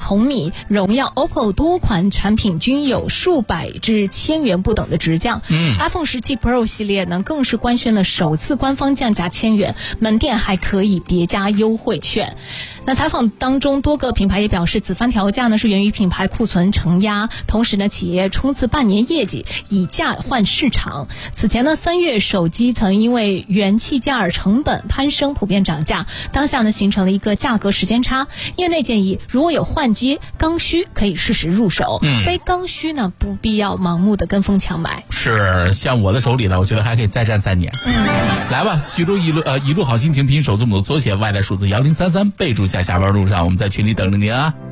红米、荣耀、OPPO 多款产品均有数百至千元不等的直降。iPhone 17 Pro 系列呢，更是官宣了首次官方降价1000元，门店还可以叠加优惠券。那采访当中，多个品牌也表示，此番调价呢是源于品牌库存承压，同时呢，企业冲刺半年业绩，以价换市场。此前呢，3月手机曾因为元器件成本攀升普遍涨价，当下呢形成了一个价格时间差。业内建议，如果有换机刚需，可以适时入手；非刚需呢，不必要盲目的跟风抢买。 是，像我的手里呢，我觉得还可以再战3年。来吧，徐州一路好心情拼手字母的缩写，外带数字1033，备注下班路上，我们在群里等着您啊。